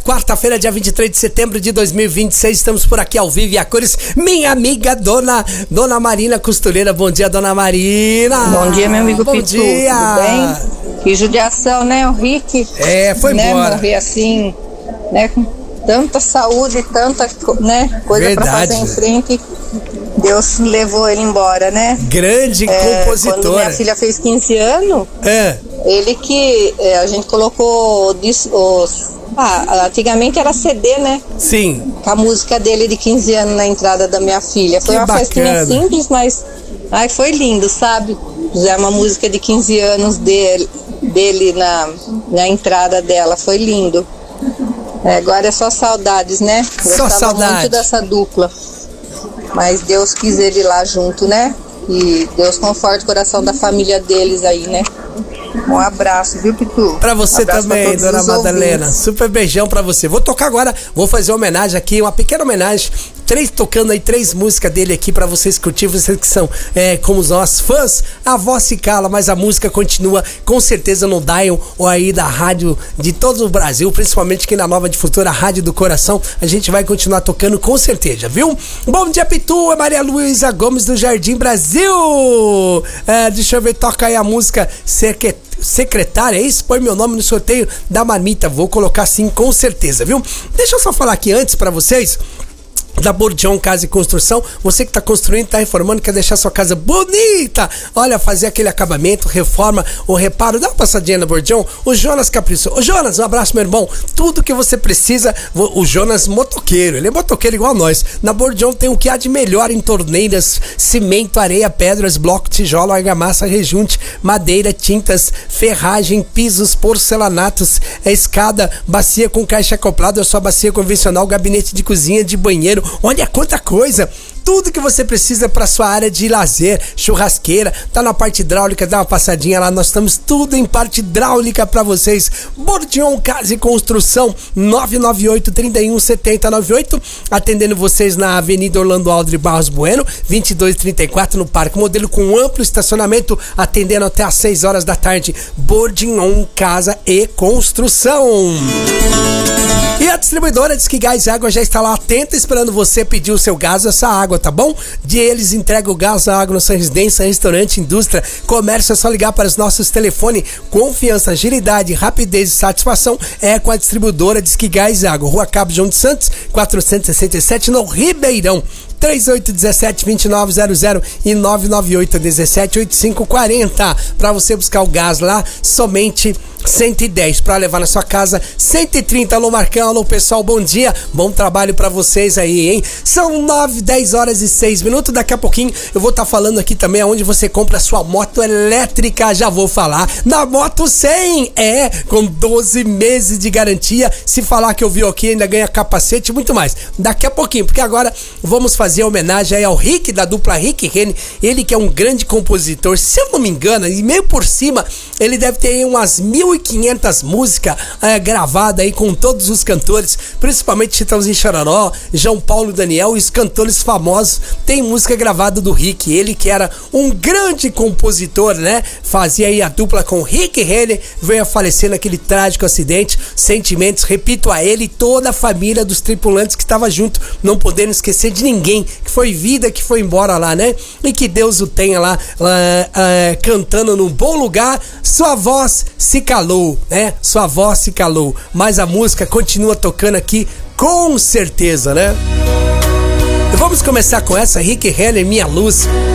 quarta-feira, dia 23 de setembro de 2026, estamos por aqui ao vivo e a cores. Minha amiga Dona Marina Costureira. Bom dia, Dona Marina. Bom dia, meu amigo Pitu. Dia. Tudo bem? Que judiação, né, o Rick? Foi embora. Morrer assim, né, com tanta saúde, tanta, né, coisa Verdade. pra fazer em frente. Deus levou ele embora, né? Grande compositora. Quando minha filha fez 15 anos, ele que a gente colocou antigamente era CD, né? Sim. Com a música dele de 15 anos na entrada da minha filha. Foi uma festinha simples, mas foi lindo, sabe? Fizeram uma música de 15 anos dele na entrada dela. Foi lindo. Agora é só saudades, né? Só saudades. Muito dessa dupla. Mas Deus quis ele lá junto, né? E Deus conforte o coração da família deles aí, né? Um abraço, viu, Pitu? Pra você também, Dona Madalena. Super beijão pra você. Vou tocar agora, vou fazer uma homenagem aqui, uma pequena homenagem. Tocando aí 3 músicas dele aqui pra vocês curtir, vocês que são como nós, fãs. A voz se cala, mas a música continua com certeza no dial ou aí da rádio de todo o Brasil, principalmente aqui na Nova Difusora, Rádio do Coração. A gente vai continuar tocando com certeza, viu? Bom dia, Pitu, é Maria Luísa Gomes do Jardim Brasil. Deixa eu ver, toca aí a música Secretária, é isso? Põe meu nome no sorteio da marmita, vou colocar sim com certeza, viu? Deixa eu só falar aqui antes pra vocês da Bordion Casa e Construção. Você que tá construindo, tá reformando, quer deixar sua casa bonita, olha, fazer aquele acabamento, reforma ou reparo, dá uma passadinha na Bordion. O Jonas Capricho. Ô Jonas, um abraço, meu irmão. Tudo que você precisa, o Jonas motoqueiro, ele é motoqueiro igual nós. Na Bordion tem o que há de melhor em torneiras, cimento, areia, pedras, bloco, tijolo, argamassa, rejunte, madeira, tintas, ferragem, pisos, porcelanatos, escada, bacia com caixa acoplada, sua bacia convencional, gabinete de cozinha, de banheiro. Olha quanta coisa! Tudo que você precisa para sua área de lazer, churrasqueira, tá na parte hidráulica, dá uma passadinha lá, nós estamos tudo em parte hidráulica para vocês. Bordion Casa e Construção, 998-317098, atendendo vocês na Avenida Orlando Aldri Barros Bueno, 2234 no Parque Modelo, com amplo estacionamento, atendendo até às 6 horas da tarde. Bordion Casa e Construção. E a distribuidora diz que Gás e Água já está lá atenta, esperando você pedir o seu gás, essa água, tá bom? Eles entregam o gás, a água na sua residência, restaurante, indústria, comércio. É só ligar para os nossos telefones. Confiança, agilidade, rapidez e satisfação é com a distribuidora diz que Gás e Água. Rua Cabo João de Santos, 467, no Ribeirão. 3817-2900 e 998-17-8540. Para você buscar o gás lá, somente 110. Para levar na sua casa, 130. Alô, Marcão, alô, pessoal, bom dia. Bom trabalho para vocês aí, hein? São 10 horas e 6 minutos. Daqui a pouquinho eu vou estar falando aqui também aonde você compra a sua moto elétrica. Já vou falar. Na Moto 100, com 12 meses de garantia. Se falar que eu vi aqui, ainda ganha capacete e muito mais. Daqui a pouquinho, porque agora vamos fazer homenagem aí ao Rick, da dupla Rick e Rene. Ele que é um grande compositor, se eu não me engano, e meio por cima, ele deve ter aí umas 1.500 músicas gravadas aí com todos os cantores, principalmente Chitãozinho Chororó, João Paulo Daniel e os cantores famosos. Tem música gravada do Rick, ele que era um grande compositor, né? Fazia aí a dupla com Rick e Rene, veio a falecer naquele trágico acidente. Sentimentos, repito, a ele e toda a família dos tripulantes que estava junto, não podendo esquecer de ninguém, que foi vida que foi embora lá, né? E que Deus o tenha lá cantando num bom lugar. Sua voz se calou, né? Sua voz se calou, mas a música continua tocando aqui com certeza, né? Vamos começar com essa, Rick e Rene, Minha Luz.